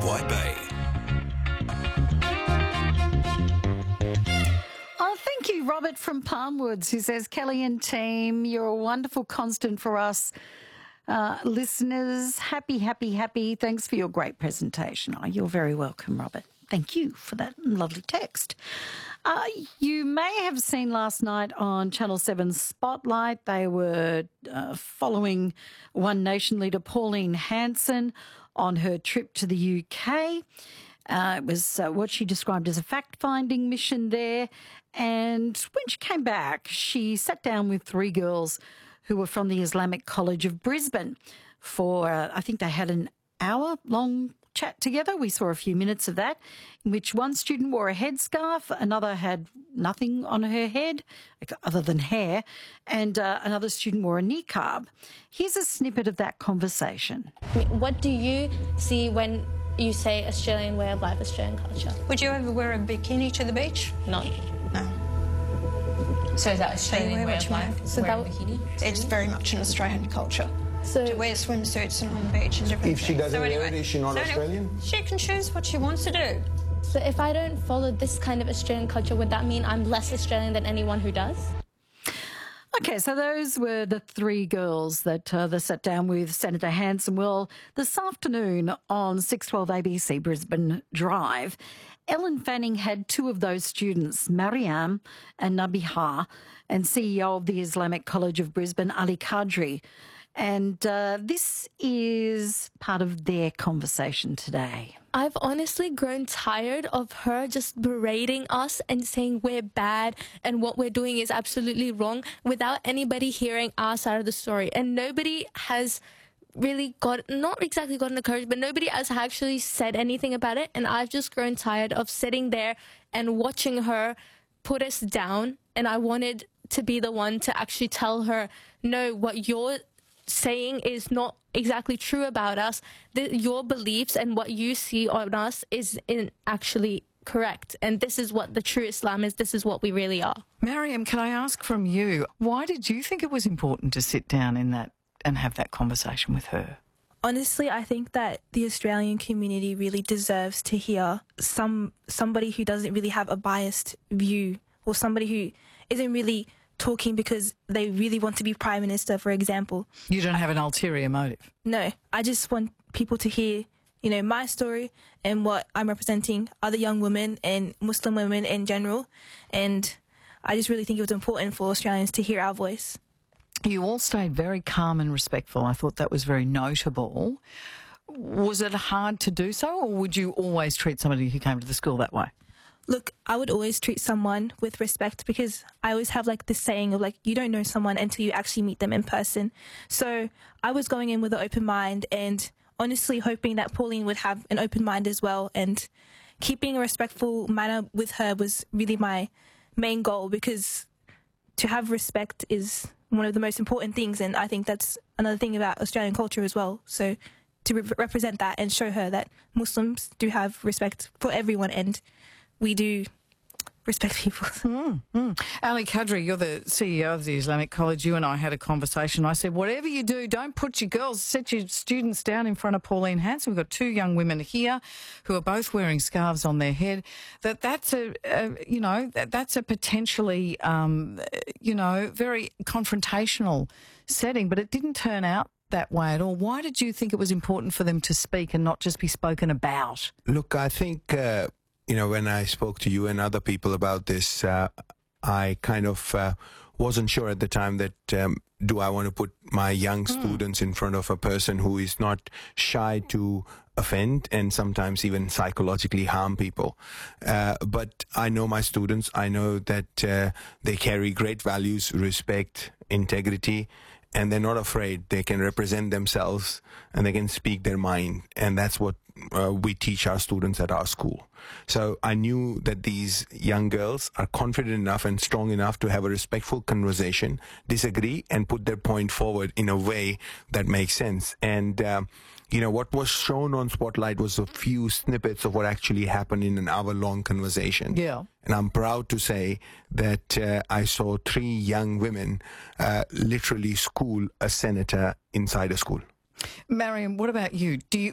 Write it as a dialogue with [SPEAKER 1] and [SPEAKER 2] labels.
[SPEAKER 1] White Bay.
[SPEAKER 2] Oh, thank you, Robert from Palmwoods, who says, Kelly and team, you're a wonderful constant for us listeners. Happy, happy, happy. Thanks for your great presentation. Oh, you're very welcome, Robert. Thank you for that lovely text. You may have seen last night on Channel 7's Spotlight, they were following One Nation leader Pauline Hanson on her trip to the UK. It was what she described as a fact-finding mission there. And when she came back, she sat down with three girls who were from the Islamic College of Brisbane for, I think they had an hour-long chat together. We saw a few minutes of that, in which one student wore a headscarf, another had nothing on her head other than hair, and another student wore a niqab. Here's a snippet of that conversation.
[SPEAKER 3] What do you see when you say Australian way of life, Australian culture?
[SPEAKER 4] Would you ever wear a bikini to the beach?
[SPEAKER 3] No.
[SPEAKER 4] No.
[SPEAKER 5] So is that Australian way
[SPEAKER 4] what
[SPEAKER 5] of
[SPEAKER 4] you
[SPEAKER 5] life?
[SPEAKER 4] mean.
[SPEAKER 3] So
[SPEAKER 5] Wearing
[SPEAKER 3] that-
[SPEAKER 5] a bikini?
[SPEAKER 4] It's very much an Australian culture.
[SPEAKER 3] So
[SPEAKER 4] To wear swimsuits and on the beach and different
[SPEAKER 6] If she
[SPEAKER 4] things.
[SPEAKER 6] doesn't wear it, is she not Australian?
[SPEAKER 4] She can choose what she wants to do.
[SPEAKER 3] So if I don't follow this kind of Australian culture, would that mean I'm less Australian than anyone who does?
[SPEAKER 2] Okay, so those were the three girls that they sat down with Senator Hanson. Well, this afternoon on 612 ABC Brisbane Drive, Ellen Fanning had two of those students, Mariam and Nabiha, and CEO of the Islamic College of Brisbane, Ali Kadri. And this is part of their conversation today.
[SPEAKER 7] I've honestly grown tired of her just berating us and saying we're bad and what we're doing is absolutely wrong without anybody hearing our side of the story. And nobody has really not exactly gotten the courage, but nobody has actually said anything about it. And I've just grown tired of sitting there and watching her put us down. And I wanted to be the one to actually tell her, no, what you're saying is not exactly true about us. Your beliefs and what you see on us isn't actually correct. And this is what the true Islam is. This is what we really are.
[SPEAKER 8] Mariam, can I ask from you, why did you think it was important to sit down in that and have that conversation with her?
[SPEAKER 9] Honestly, I think that the Australian community really deserves to hear somebody who doesn't really have a biased view, or somebody who isn't really talking because they really want to be Prime Minister, for example.
[SPEAKER 8] You don't have an ulterior motive?
[SPEAKER 9] No, I just want people to hear, my story and what I'm representing, other young women and Muslim women in general. And I just really think it was important for Australians to hear our voice.
[SPEAKER 8] You all stayed very calm and respectful. I thought that was very notable. Was it hard to do so, or would you always treat somebody who came to the school that way?
[SPEAKER 9] Look, I would always treat someone with respect because I always have this saying of you don't know someone until you actually meet them in person. So I was going in with an open mind and honestly hoping that Pauline would have an open mind as well, and keeping a respectful manner with her was really my main goal, because to have respect is one of the most important things, and I think that's another thing about Australian culture as well. So to represent that and show her that Muslims do have respect for everyone and we do respect people.
[SPEAKER 8] Ali Kadri, you're the CEO of the Islamic College. You and I had a conversation. I said, whatever you do, don't put your girls, set your students down in front of Pauline Hanson. We've got two young women here who are both wearing scarves on their head. That's a potentially, very confrontational setting, but it didn't turn out that way at all. Why did you think it was important for them to speak and not just be spoken about?
[SPEAKER 6] Look, I think, when I spoke to you and other people about this, I kind of wasn't sure at the time that do I want to put my young students in front of a person who is not shy to offend and sometimes even psychologically harm people. But I know my students. I know that they carry great values, respect, integrity, and they're not afraid. They can represent themselves and they can speak their mind. And that's what we teach our students at our school. So I knew that these young girls are confident enough and strong enough to have a respectful conversation, disagree, and put their point forward in a way that makes sense. And, what was shown on Spotlight was a few snippets of what actually happened in an hour-long conversation.
[SPEAKER 8] Yeah.
[SPEAKER 6] And I'm proud to say that I saw three young women literally school a senator inside a school.
[SPEAKER 8] Mariam, what about you?